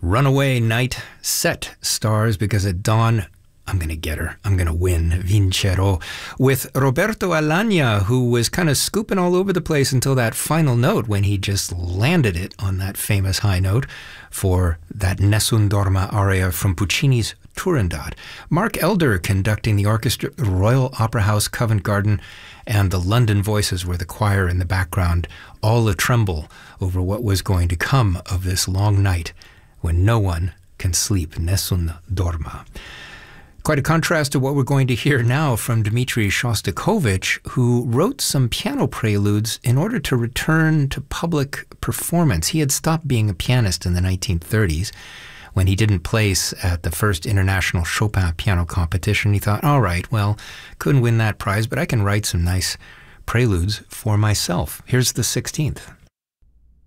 Runaway Night set stars because at dawn, I'm going to get her. I'm going to win. Vincero. With Roberto Alagna, who was kind of scooping all over the place until that final note when he just landed it on that famous high note for that Nessun Dorma aria from Puccini's Turandot. Mark Elder conducting the orchestra, Royal Opera House, Covent Garden, and the London Voices were the choir in the background, all a tremble over what was going to come of this long night when no one can sleep. Nessun Dorma. Quite a contrast to what we're going to hear now from Dmitri Shostakovich, who wrote some piano preludes in order to return to public performance. He had stopped being a pianist in the 1930s when he didn't place at the first international Chopin piano competition. He thought, all right, well, couldn't win that prize, but I can write some nice preludes for myself. Here's the 16th.